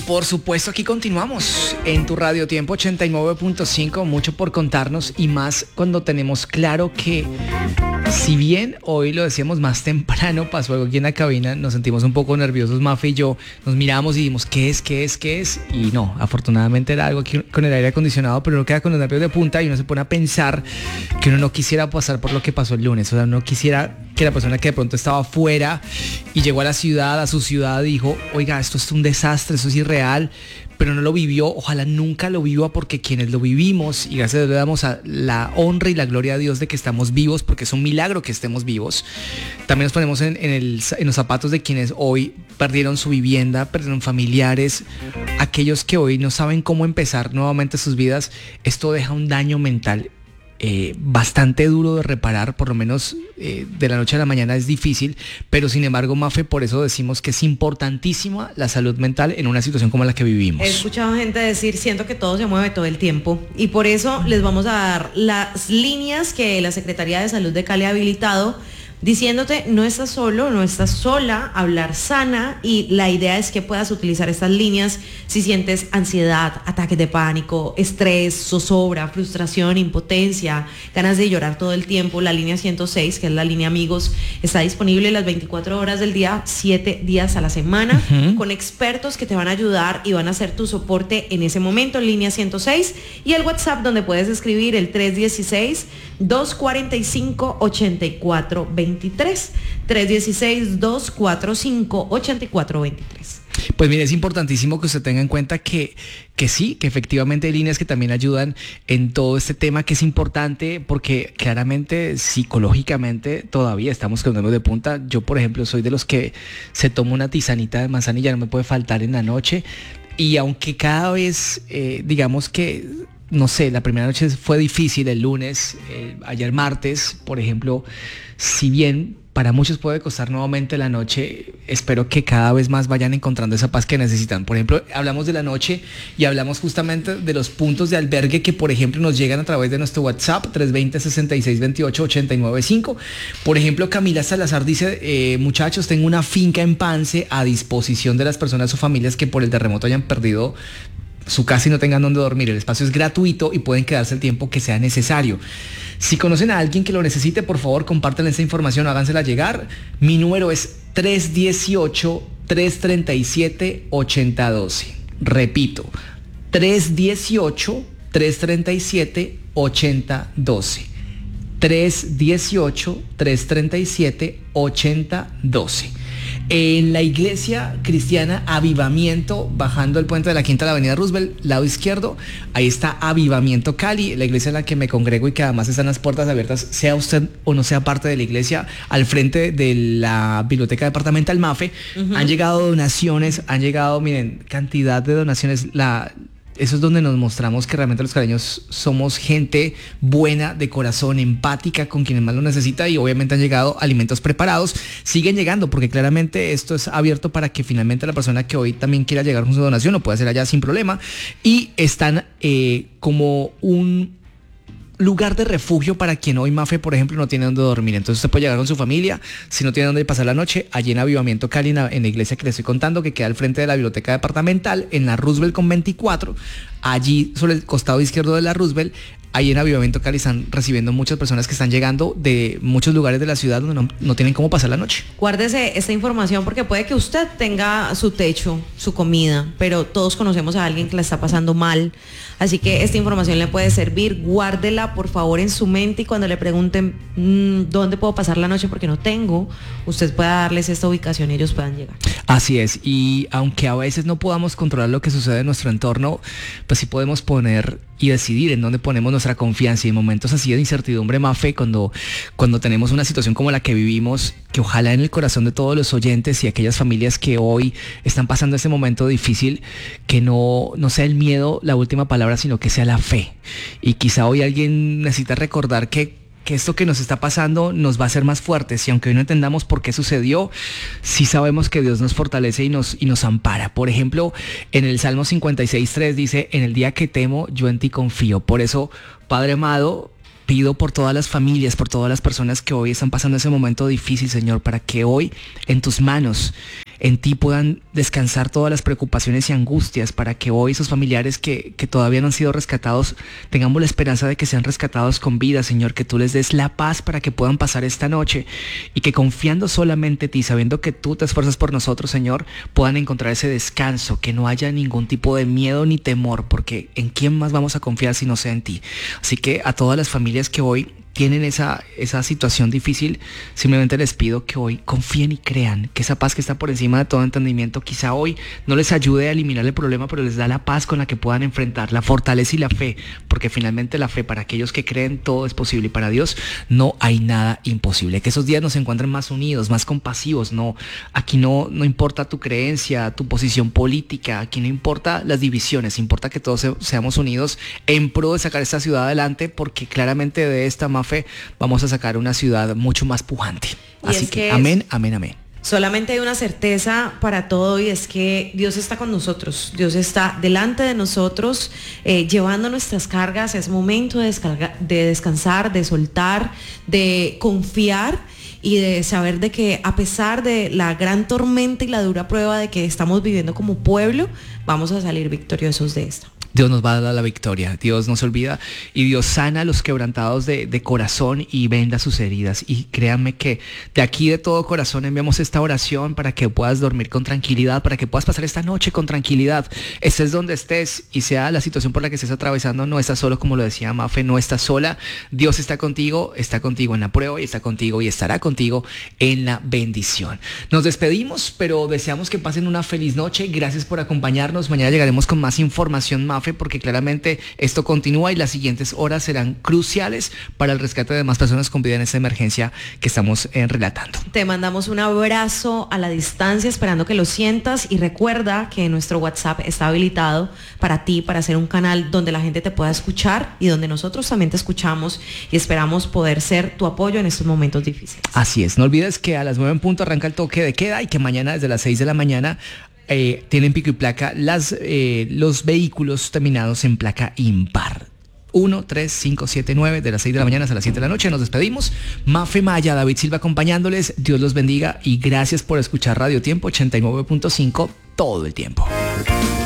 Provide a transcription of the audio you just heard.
Por supuesto, aquí continuamos en tu Radio Tiempo 89.5, mucho por contarnos y más cuando tenemos claro que si bien hoy lo decíamos más temprano, pasó algo aquí en la cabina, nos sentimos un poco nerviosos, Mafe y yo, nos miramos y dijimos, ¿qué es? Y no, afortunadamente era algo aquí con el aire acondicionado, pero uno queda con los nervios de punta y uno se pone a pensar que uno no quisiera pasar por lo que pasó el lunes, o sea, no quisiera que la persona que de pronto estaba afuera y llegó a la ciudad, a su ciudad, dijo, oiga, esto es un desastre, esto es irreal, pero no lo vivió, ojalá nunca lo viva porque quienes lo vivimos, y gracias a Dios le damos a la honra y la gloria a Dios de que estamos vivos, porque es un milagro que estemos vivos. También nos ponemos en los zapatos de quienes hoy perdieron su vivienda, perdieron familiares, aquellos que hoy no saben cómo empezar nuevamente sus vidas. Esto deja un daño mental bastante duro de reparar, por lo menos de la noche a la mañana es difícil, pero sin embargo, Mafe, por eso decimos que es importantísima la salud mental en una situación como la que vivimos. He escuchado gente decir, siento que todo se mueve todo el tiempo, y por eso les vamos a dar las líneas que la Secretaría de Salud de Cali ha habilitado, diciéndote, no estás solo, no estás sola, hablar sana, y la idea es que puedas utilizar estas líneas si sientes ansiedad, ataques de pánico, estrés, zozobra, frustración, impotencia, ganas de llorar todo el tiempo. La línea 106, que es la línea Amigos, está disponible las 24 horas del día, 7 días a la semana, con expertos que te van a ayudar y van a hacer tu soporte en ese momento, línea 106, y el WhatsApp donde puedes escribir el 316-245-8423. 316-245-8423. Pues mire, es importantísimo que usted tenga en cuenta que sí, que efectivamente hay líneas que también ayudan en todo este tema, que es importante porque claramente psicológicamente todavía estamos con nervios de punta. Yo, por ejemplo, soy de los que se toma una tisanita de manzanilla, no me puede faltar en la noche, y aunque cada vez, digamos que, no sé, la primera noche fue difícil, el lunes, ayer martes, por ejemplo, si bien para muchos puede costar nuevamente la noche, espero que cada vez más vayan encontrando esa paz que necesitan. Por ejemplo, hablamos de la noche y hablamos justamente de los puntos de albergue que, por ejemplo, nos llegan a través de nuestro WhatsApp, 320-6628-895. Por ejemplo, Camila Salazar dice, muchachos, tengo una finca en Pance a disposición de las personas o familias que por el terremoto hayan perdido su casa y no tengan dónde dormir. El espacio es gratuito y pueden quedarse el tiempo que sea necesario. Si conocen a alguien que lo necesite, por favor, compártanle esta información, hágansela llegar. Mi número es 318-337-8012. Repito, 318-337-8012. 318-337-8012. En la iglesia cristiana Avivamiento, bajando el puente de la Quinta de la Avenida Roosevelt, lado izquierdo, ahí está Avivamiento Cali, la iglesia en la que me congrego y que además están las puertas abiertas, sea usted o no sea parte de la iglesia, al frente de la biblioteca departamental MAFE. Han llegado donaciones, miren, cantidad de donaciones. Eso es donde nos mostramos que realmente los caleños somos gente buena, de corazón, empática con quienes más lo necesita, y obviamente han llegado alimentos preparados, siguen llegando porque claramente esto es abierto para que finalmente la persona que hoy también quiera llegar con su donación lo pueda hacer allá sin problema, y están como un lugar de refugio para quien hoy, Mafe, por ejemplo, no tiene dónde dormir. Entonces usted puede llegar con su familia, si no tiene dónde pasar la noche, allí en Avivamiento Cali, en la iglesia que le estoy contando, que queda al frente de la biblioteca departamental, en la Roosevelt con 24, allí sobre el costado izquierdo de la Roosevelt. Ahí en Avivamiento Cali están recibiendo muchas personas que están llegando de muchos lugares de la ciudad donde no tienen cómo pasar la noche. Guárdese esta información porque puede que usted tenga su techo, su comida, pero todos conocemos a alguien que la está pasando mal. Así que esta información le puede servir. Guárdela, por favor, en su mente, y cuando le pregunten dónde puedo pasar la noche porque no tengo, usted pueda darles esta ubicación y ellos puedan llegar. Así es. Y aunque a veces no podamos controlar lo que sucede en nuestro entorno, pues sí podemos poner y decidir en dónde ponemos nuestra confianza. Y en momentos así de incertidumbre, Mafe, cuando tenemos una situación como la que vivimos, que ojalá en el corazón de todos los oyentes y aquellas familias que hoy están pasando este momento difícil, que no sea el miedo la última palabra, sino que sea la fe. Y quizá hoy alguien necesita recordar que esto que nos está pasando nos va a hacer más fuertes, y aunque hoy no entendamos por qué sucedió, sí sabemos que Dios nos fortalece y nos ampara. Por ejemplo, en el Salmo 56:3 dice, en el día que temo, yo en ti confío. Por eso, Padre amado, pido por todas las familias, por todas las personas que hoy están pasando ese momento difícil, Señor, para que hoy en tus manos en ti puedan descansar todas las preocupaciones y angustias, para que hoy esos familiares que todavía no han sido rescatados, tengamos la esperanza de que sean rescatados con vida, Señor, que tú les des la paz para que puedan pasar esta noche y que confiando solamente en ti, sabiendo que tú te esfuerzas por nosotros, Señor, puedan encontrar ese descanso, que no haya ningún tipo de miedo ni temor, porque ¿en quién más vamos a confiar si no sea en ti? Así que a todas las familias que hoy tienen esa situación difícil, simplemente les pido que hoy confíen y crean que esa paz que está por encima de todo entendimiento, quizá hoy no les ayude a eliminar el problema, pero les da la paz con la que puedan enfrentar, la fortaleza y la fe, porque finalmente la fe, para aquellos que creen, todo es posible, y para Dios no hay nada imposible. Que esos días nos encuentren más unidos, más compasivos. Aquí no importa tu creencia, tu posición política, aquí no importa las divisiones, importa que todos seamos unidos en pro de sacar esta ciudad adelante, porque claramente de esta fe vamos a sacar una ciudad mucho más pujante. Así que amén, amén, amén. Solamente hay una certeza para todo, y es que Dios está con nosotros. Dios está delante de nosotros, llevando nuestras cargas. Es momento de descansar, de soltar, de confiar y de saber de que a pesar de la gran tormenta y la dura prueba de que estamos viviendo como pueblo, vamos a salir victoriosos de esta. Dios nos va a dar la victoria, Dios no se olvida, y Dios sana a los quebrantados de corazón y venda sus heridas. Y créanme que de aquí de todo corazón enviamos esta oración para que puedas dormir con tranquilidad, para que puedas pasar esta noche con tranquilidad. Estés donde estés y sea la situación por la que estés atravesando, no estás solo, como lo decía Mafe, no estás sola. Dios está contigo en la prueba, y está contigo y estará contigo en la bendición. Nos despedimos, pero deseamos que pasen una feliz noche. Gracias por acompañarnos. Mañana llegaremos con más información, Mafe, porque claramente esto continúa y las siguientes horas serán cruciales para el rescate de más personas con vida en esta emergencia que estamos relatando. Te mandamos un abrazo a la distancia, esperando que lo sientas, y recuerda que nuestro WhatsApp está habilitado para ti, para hacer un canal donde la gente te pueda escuchar y donde nosotros también te escuchamos, y esperamos poder ser tu apoyo en estos momentos difíciles. Así es, no olvides que a las 9 en punto arranca el toque de queda, y que mañana desde las 6 de la mañana tienen pico y placa los vehículos terminados en placa impar. 1, 3, 5, 7, 9, de las 6 de la mañana hasta las 7 de la noche. Nos despedimos. Mafe Maya, David Silva acompañándoles. Dios los bendiga y gracias por escuchar Radio Tiempo 89.5 todo el tiempo.